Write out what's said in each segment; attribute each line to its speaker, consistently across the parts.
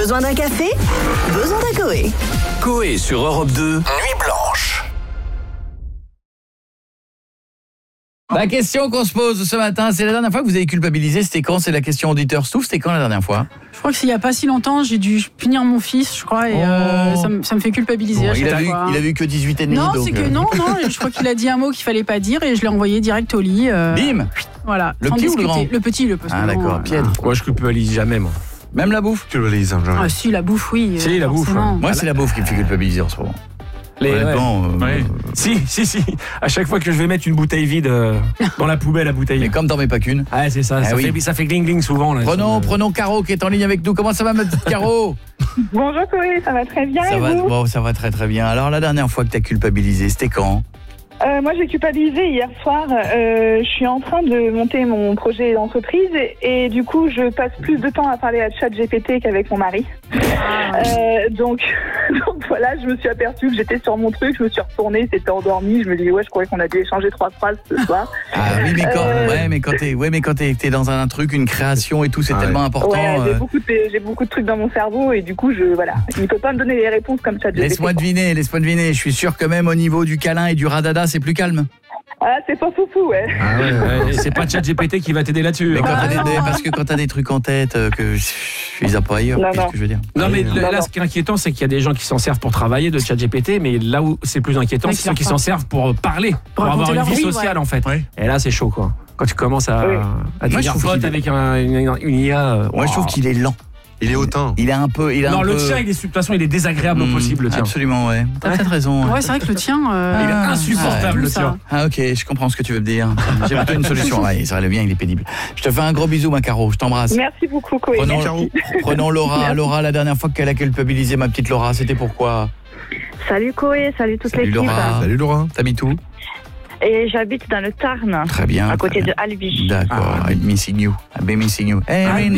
Speaker 1: Besoin d'un café? Besoin d'un Coé.
Speaker 2: Coé sur Europe 2, Nuit Blanche.
Speaker 3: La question qu'on se pose ce matin, c'est la dernière fois que vous avez culpabilisé, c'était quand? C'est la question auditeur Stouff, c'était quand la dernière fois?
Speaker 4: Je crois que s'il n'y a pas si longtemps, j'ai dû punir mon fils, je crois, et ça me fait culpabiliser à chaque fois.
Speaker 3: Il a vu que 18 et demi.
Speaker 4: Non,
Speaker 3: donc
Speaker 4: c'est que non, je crois qu'il a dit un mot qu'il fallait pas dire et je l'ai envoyé direct au lit.
Speaker 3: Bim.
Speaker 4: Voilà.
Speaker 3: Le
Speaker 4: sans
Speaker 3: petit ou le
Speaker 4: discuter.
Speaker 3: grand?
Speaker 4: Le petit, le
Speaker 3: Ah d'accord, Piètre.
Speaker 5: Moi, je culpabilise jamais, moi.
Speaker 3: Même la bouffe?
Speaker 5: Tu culpabilises jamais.
Speaker 4: Ah si, la bouffe, oui.
Speaker 5: Si, la bouffe.
Speaker 4: forcément.
Speaker 3: Moi, c'est la bouffe qui me fait culpabiliser en ce moment. Honnêtement,
Speaker 5: ouais. Si. À chaque fois que je vais mettre une bouteille vide dans la poubelle à bouteille.
Speaker 3: Mais comme t'en mets pas qu'une.
Speaker 5: Ah, c'est ça. Ça fait gling-gling souvent. Là,
Speaker 3: Prenons Caro qui est en ligne avec nous. Comment ça va, ma petite Caro?
Speaker 6: Bonjour Coé, ça va très bien et vous?
Speaker 3: Bon, ça va très très bien. Alors, la dernière fois que t'as culpabilisé, c'était quand?
Speaker 6: Moi j'ai culpabilisé hier soir, je suis en train de monter mon projet d'entreprise et du coup je passe plus de temps à parler à ChatGPT qu'avec mon mari. Donc voilà, je me suis aperçue que j'étais sur mon truc, je me suis retournée, c'était endormi, je me dis je croyais qu'on a dû échanger 3 phrases ce soir.
Speaker 3: Ah oui, mais quand t'es dans un truc, une création et tout, c'est tellement important.
Speaker 6: Ouais, j'ai beaucoup de trucs dans mon cerveau et du coup il ne peut pas me donner les réponses comme ChatGPT.
Speaker 3: Laisse-moi deviner, je suis sûr que même au niveau du câlin et du radada, c'est plus calme.
Speaker 6: Ah, c'est pas foufou, ouais.
Speaker 5: Ah ouais. C'est pas ChatGPT qui va t'aider là-dessus.
Speaker 3: Mais parce que quand t'as des trucs en tête que je les ai pas ailleurs, qu'est-ce que je veux dire?
Speaker 5: Non, mais là, ce qui est inquiétant, c'est qu'il y a des gens qui s'en servent pour travailler de ChatGPT, mais là où c'est plus inquiétant, c'est ceux qui s'en servent pour parler, pour avoir une vie sociale, en fait. Ouais. Et là, c'est chaud, quoi. Quand tu commences à devenir pote avec une IA.
Speaker 3: Moi, je trouve qu'il est lent.
Speaker 5: Il est hautain.
Speaker 3: Il est un peu.
Speaker 5: Le tien, de toute façon, il est désagréable au possible, le tien.
Speaker 3: Absolument, ouais. T'as peut-être raison.
Speaker 4: Ouais, c'est vrai que le tien.
Speaker 5: Il est insupportable, le tien.
Speaker 3: Ah, ok, je comprends ce que tu veux me dire. J'ai plutôt une solution. Ouais, ça va le bien, il est pénible. Je te fais un gros bisou, ma Caro. Je t'embrasse.
Speaker 6: Merci beaucoup, Coé.
Speaker 3: Prenons Laura. Merci. Laura, la dernière fois qu'elle a culpabilisé ma petite Laura, c'était pourquoi?
Speaker 7: Salut Coé, salut toute l'équipe.
Speaker 3: Salut Laura. T'habites où?
Speaker 7: Et j'habite dans le Tarn.
Speaker 3: Très bien.
Speaker 7: À côté de Albi.
Speaker 3: D'accord. I'm missing you. I've been missing you.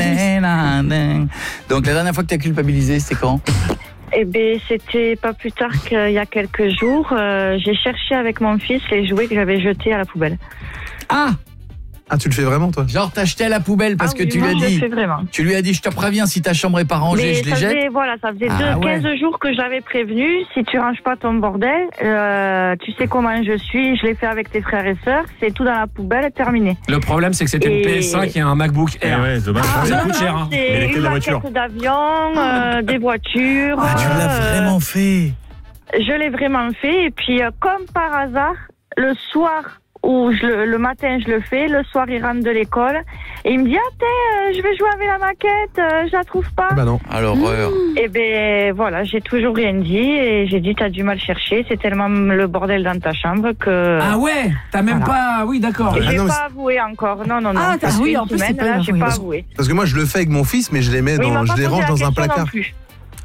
Speaker 3: Donc la dernière fois que tu as culpabilisé, c'était quand?
Speaker 7: Eh bien, c'était pas plus tard qu'il y a quelques jours. J'ai cherché avec mon fils les jouets que j'avais jetés à la poubelle.
Speaker 8: Ah, tu le fais vraiment, toi?
Speaker 3: Genre, t'as jeté à la poubelle parce que tu lui as dit.
Speaker 7: Je le fais vraiment.
Speaker 3: Tu lui as dit, je te préviens, si ta chambre est pas rangée, je les jette.
Speaker 7: Ça faisait 15 jours que je l'avais prévenu. Si tu ranges pas ton bordel, tu sais comment je suis. Je l'ai fait avec tes frères et sœurs. C'est tout dans la poubelle, terminé.
Speaker 5: Le problème, c'est que c'était une PS5 et un MacBook Air.
Speaker 8: Ouais, dommage.
Speaker 5: Ça coûte cher, hein.
Speaker 7: C'est une maquette d'avion, des voitures.
Speaker 3: Ah, tu l'as vraiment fait?
Speaker 7: Je l'ai vraiment fait. Et puis, comme par hasard, le soir où le matin je le fais, le soir il rentre de l'école et il me dit je vais jouer avec la maquette, je la trouve pas.
Speaker 8: Bah non.
Speaker 3: Alors
Speaker 7: Et ben voilà, j'ai toujours rien dit et j'ai dit t'as du mal chercher, c'est tellement le bordel dans ta chambre que.
Speaker 5: Ah ouais, t'as même pas. Oui, d'accord.
Speaker 7: Et j'ai pas avoué encore. Non.
Speaker 4: Ah oui, en plus c'est pas
Speaker 7: là, j'ai pas avoué.
Speaker 8: Parce que moi je le fais avec mon fils, mais je les mets je les range dans un placard.